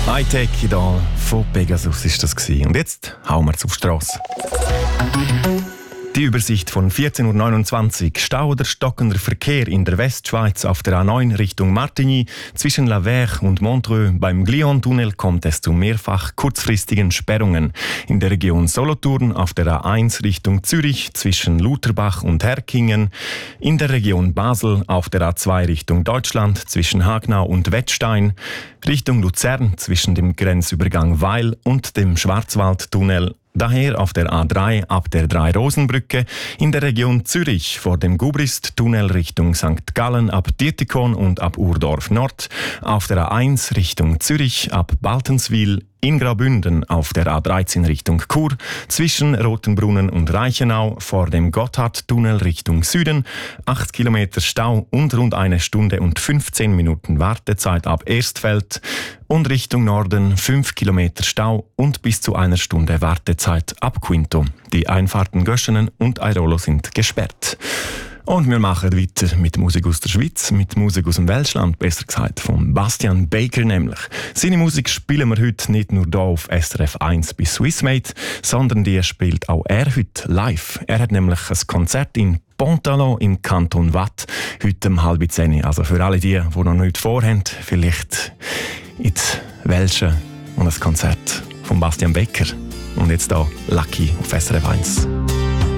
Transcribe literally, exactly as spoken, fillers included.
Hightech da von Pegasus ist das gewesen. Und jetzt hauen wir auf die Strasse. Die Übersicht von vierzehn Uhr neunundzwanzig. Stau oder stockender Verkehr in der Westschweiz auf der A neun Richtung Martigny. Zwischen La Verre und Montreux beim Glion-Tunnel kommt es zu mehrfach kurzfristigen Sperrungen. In der Region Solothurn auf der A eins Richtung Zürich zwischen Lutherbach und Herkingen. In der Region Basel auf der A zwei Richtung Deutschland zwischen Hagnau und Wettstein. Richtung Luzern zwischen dem Grenzübergang Weil und dem Schwarzwaldtunnel. Daher auf der A drei ab der Drei-Rosen-Brücke, in der Region Zürich vor dem Gubrist-Tunnel Richtung Sankt Gallen ab Dietikon und ab Urdorf Nord, auf der A eins Richtung Zürich ab Baltenswil, in Graubünden auf der A dreizehn Richtung Chur, zwischen Rotenbrunnen und Reichenau vor dem Gotthardtunnel Richtung Süden, acht Kilometer Stau und rund eine Stunde und fünfzehn Minuten Wartezeit ab Erstfeld und Richtung Norden fünf Kilometer Stau und bis zu einer Stunde Wartezeit ab Quinto. Die Einfahrten Göschenen und Airolo sind gesperrt. Und wir machen weiter mit Musik aus der Schweiz, mit Musik aus dem Welschland, besser gesagt von Bastian Baker nämlich. Seine Musik spielen wir heute nicht nur hier auf S R F eins bei Swissmate, sondern die spielt auch er heute live. Er hat nämlich ein Konzert in Pontalon im Kanton Waadt, heute um halb zehn. Also für alle die, die noch nichts vorhaben, vielleicht ins Welsche und ein Konzert von Bastian Baker. Und jetzt hier Lucky auf S R F eins.